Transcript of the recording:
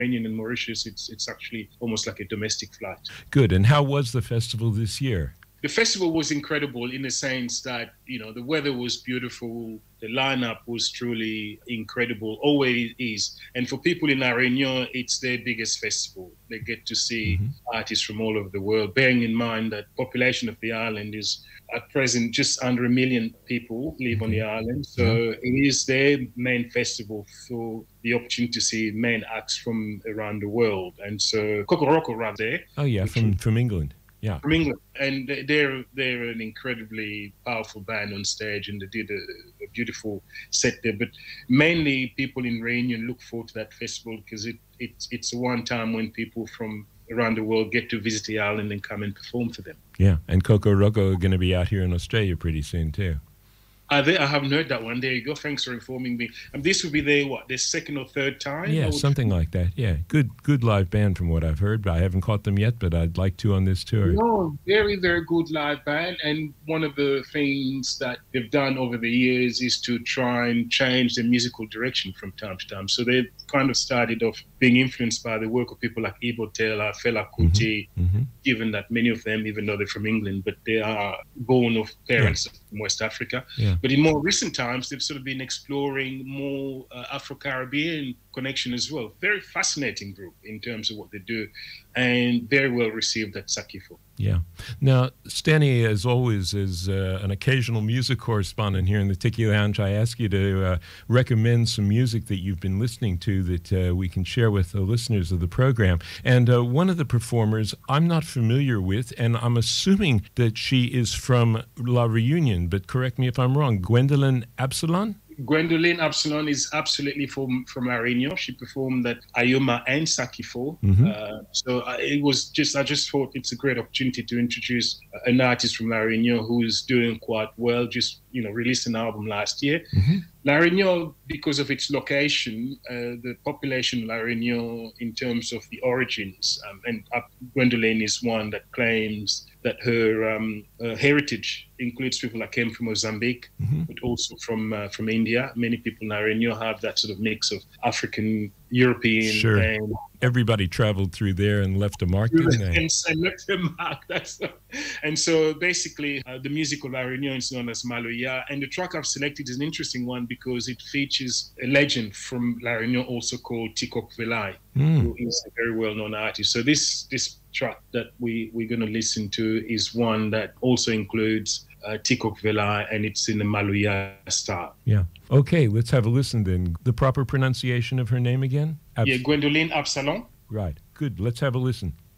Réunion and Mauritius, it's actually almost like a domestic flight. Good. And how was the festival this year? The festival was incredible in the sense that, the weather was beautiful. The lineup was truly incredible, always is. And for people in La Réunion, it's their biggest festival. They get to see artists from all over the world, bearing in mind that population of the island is at present just under 1 million people live on the island. So it is their main festival for the opportunity to see main acts from around the world. And so Kokoroko ran there. Oh, yeah, from England. Yeah, from England, and they're an incredibly powerful band on stage, and they did a beautiful set there. But mainly, people in Réunion look forward to that festival because it's a one time when people from around the world get to visit the island and come and perform for them. Yeah, and Kokoroko are going to be out here in Australia pretty soon too. I haven't heard that one. There you go. Thanks for informing me. And this will be their second or third time? Yeah, something like that. Yeah, good live band from what I've heard. But I haven't caught them yet, but I'd like to on this tour. No, very, very good live band. And one of the things that they've done over the years is to try and change the musical direction from time to time. So they've kind of started off being influenced by the work of people like Ibo Taylor, Fela Kuti, given that many of them, even though they're from England, but they are born of parents from West Africa. Yeah. But in more recent times, they've sort of been exploring more Afro-Caribbean connection as well. Very fascinating group in terms of what they do, and very well received at Sakifo. Yeah. Now, Stanley, as always, is an occasional music correspondent here in the Tiki Lounge. I ask you to recommend some music that you've been listening to that we can share with the listeners of the program. And one of the performers I'm not familiar with, and I'm assuming that she is from La Réunion, but correct me if I'm wrong, Gwendoline Absalon? Gwendoline Absalon is absolutely from La Réunion. She performed at Ayoma and Sakifo. I just thought it's a great opportunity to introduce an artist from La Réunion who's doing quite well, just, released an album last year. La Réunion, because of its location, the population of La Réunion in terms of the origins, and Gwendoline is one that claims that her heritage includes people that came from Mozambique, but also from India. Many people in La Réunion have that sort of mix of African, European. Sure. And everybody traveled through there and left a mark, didn't they? And left a mark. And so basically, the music of La Réunion is known as Maloya. And the track I've selected is an interesting one because it features a legend from La Réunion also called Tikok Velai, who is a very well-known artist. So this track that we're going to listen to is one that also includes Tikok Velai, and it's in the Maloya style. Yeah. Okay, let's have a listen then. The proper pronunciation of her name again? Gwendoline Absalon. Right. Good. Let's have a listen.